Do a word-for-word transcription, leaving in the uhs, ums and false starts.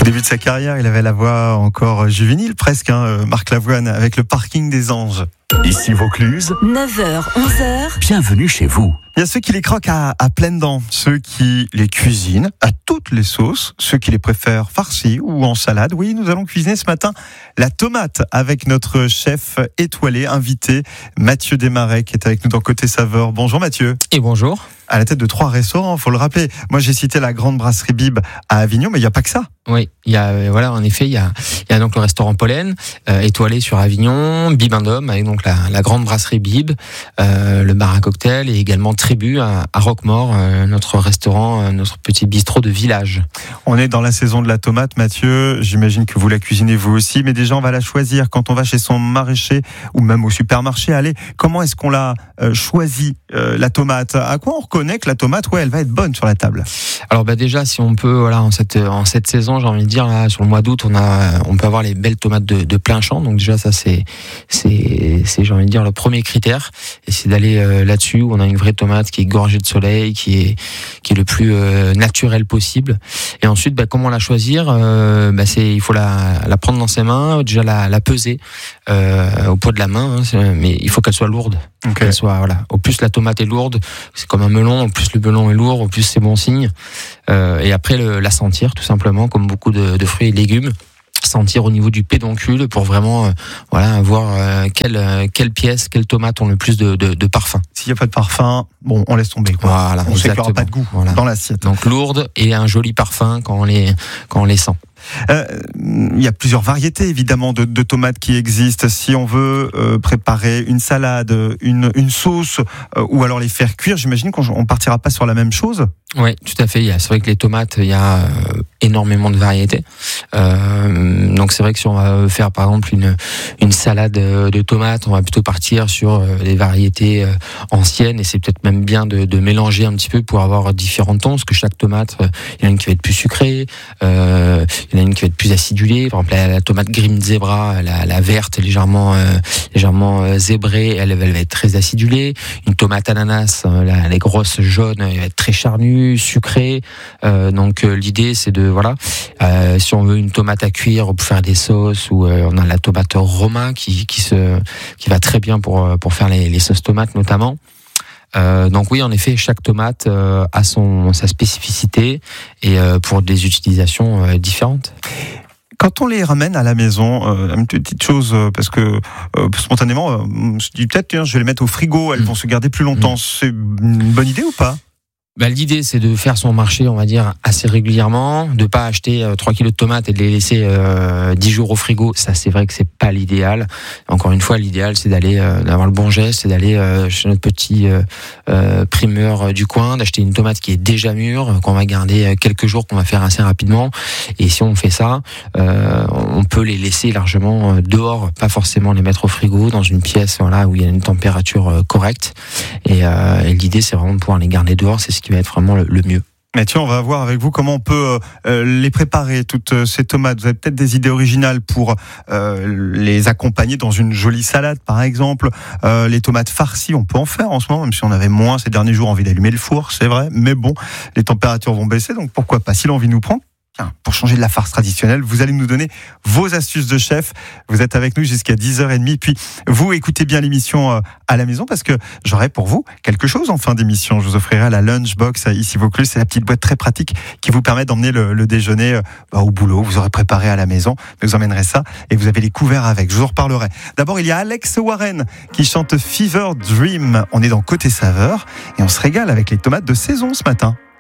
Au début de sa carrière, il avait la voix encore juvénile, presque, hein, Marc Lavoine, avec le Parking des Anges. Ici Vaucluse, neuf heures, onze heures. Bienvenue chez vous. Il y a ceux qui les croquent à, à pleines dents, ceux qui les cuisinent à toutes les sauces, ceux qui les préfèrent farcis ou en salade. Oui, nous allons cuisiner ce matin la tomate avec notre chef étoilé, invité, Mathieu Desmarais, qui est avec nous dans Côté Saveur. Bonjour Mathieu. Et bonjour. À la tête de trois restaurants, faut le rappeler. Moi, j'ai cité la Grande Brasserie Bib à Avignon, mais il n'y a pas que ça. Oui, il y a, euh, voilà, en effet, il y a, il y a donc le restaurant Pollen, euh, étoilé sur Avignon, Bib Indom, avec donc la, la Grande Brasserie Bib, euh, le bar à cocktail et également Tribu à, à Roquemort, euh, notre restaurant, euh, notre petit bistrot de village. On est dans la saison de la tomate, Mathieu. J'imagine que vous la cuisinez vous aussi, mais déjà on va la choisir quand on va chez son maraîcher ou même au supermarché. Allez, comment est-ce qu'on la euh, choisit euh, la tomate? À quoi on reconnaît que la tomate, ouais, elle va être bonne sur la table? Alors bah déjà, si on peut, voilà, en cette en cette saison, j'ai envie de dire là, sur le mois d'août, on a, on peut avoir les belles tomates de, de plein champ. Donc déjà, ça c'est c'est c'est j'ai envie de dire le premier critère, et c'est d'aller euh, là-dessus où on a une vraie tomate qui est gorgée de soleil, qui est qui est le plus euh, naturel possible. Et ensuite, bah, comment la choisir? euh, bah, c'est il faut la la prendre dans ses mains, déjà la la peser euh, au poids de la main, hein, mais il faut qu'elle soit lourde. Okay. Qu'elle soit, voilà. Au plus la tomate est lourde, c'est comme un melon. Au plus le melon est lourd, au plus c'est bon signe. Euh, et après le, la sentir tout simplement, comme beaucoup de, de fruits et légumes. Sentir au niveau du pédoncule pour vraiment euh, voilà voir euh, quelle euh, quelle pièce, quelle tomate ont le plus de, de, de parfum. S'il n'y a pas de parfum, bon, on laisse tomber, quoi. Voilà, on sait qu'il n'y aura pas de goût voilà. dans l'assiette. Donc lourde et un joli parfum quand on les quand on les sent. Euh, il y a plusieurs variétés évidemment de, de tomates qui existent. Si on veut euh, préparer une salade, une, une sauce euh, ou alors les faire cuire, j'imagine qu'on ne partira pas sur la même chose. Oui, tout à fait. C'est vrai que les tomates, il y a euh, énormément de variétés. Euh, donc c'est vrai que si on va faire par exemple une une salade de tomates, on va plutôt partir sur euh, des variétés euh, anciennes, et c'est peut-être même bien de, de mélanger un petit peu pour avoir différents tons, parce que chaque tomate, euh, il y en a une qui va être plus sucrée, euh, il y en a une qui va être plus acidulée. Par exemple, la, la tomate Grim Zebra, la, la verte légèrement euh, légèrement euh, zébrée, elle, elle va être très acidulée. Une tomate ananas, euh, la, les grosses jaunes, elle va être très charnue, sucrée. Euh, donc euh, l'idée c'est de voilà, euh, si on veut une tomate à cuire pour faire des sauces, ou euh, on a la tomate Roma qui qui se qui va très bien pour pour faire les, les sauces tomates notamment. Euh, donc oui, en effet, chaque tomate euh, a son sa spécificité et euh, pour des utilisations euh, différentes. Quand on les ramène à la maison, euh, une petite chose, euh, parce que euh, spontanément, euh, je dis peut-être tiens, je vais les mettre au frigo, elles mmh. vont se garder plus longtemps. Mmh. C'est une bonne idée ou pas? Bah, l'idée, c'est de faire son marché, on va dire, assez régulièrement, de pas acheter euh, trois kilos de tomates et de les laisser euh, dix jours au frigo. Ça, c'est vrai que c'est pas l'idéal. Encore une fois, l'idéal, c'est d'aller, euh, d'avoir le bon geste, c'est d'aller euh, chez notre petit euh, euh, primeur du coin, d'acheter une tomate qui est déjà mûre, qu'on va garder quelques jours, qu'on va faire assez rapidement. Et si on fait ça, euh, on peut les laisser largement dehors, pas forcément les mettre au frigo, dans une pièce, voilà, où il y a une température correcte. Et, euh, et l'idée, c'est vraiment de pouvoir les garder dehors. C'est ce qui va être vraiment le, le mieux. Mathieu, on va voir avec vous comment on peut euh, les préparer, toutes ces tomates. Vous avez peut-être des idées originales pour euh, les accompagner dans une jolie salade, par exemple. Euh, les tomates farcies, on peut en faire en ce moment, même si on avait moins ces derniers jours envie d'allumer le four, c'est vrai. Mais bon, les températures vont baisser, donc pourquoi pas, si l'envie nous prend. Tiens, pour changer de la farce traditionnelle, vous allez nous donner vos astuces de chef. Vous êtes avec nous jusqu'à dix heures trente. Puis vous écoutez bien l'émission à la maison, parce que j'aurai pour vous quelque chose en fin d'émission. Je vous offrirai la Lunchbox ici Vaucluse. C'est la petite boîte très pratique qui vous permet d'emmener le, le déjeuner bah, au boulot. Vous aurez préparé à la maison, mais vous emmènerez ça et vous avez les couverts avec. Je vous en reparlerai. D'abord, il y a Alex Warren qui chante Fever Dream. On est dans Côté Saveur et on se régale avec les tomates de saison ce matin.